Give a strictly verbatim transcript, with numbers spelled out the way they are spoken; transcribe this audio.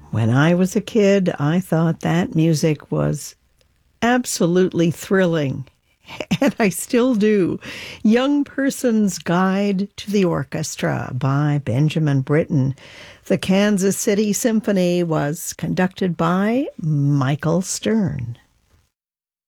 When I was a kid, I thought that music was absolutely thrilling, and I still do. Young Person's Guide to the Orchestra by Benjamin Britten. The Kansas City Symphony was conducted by Michael Stern.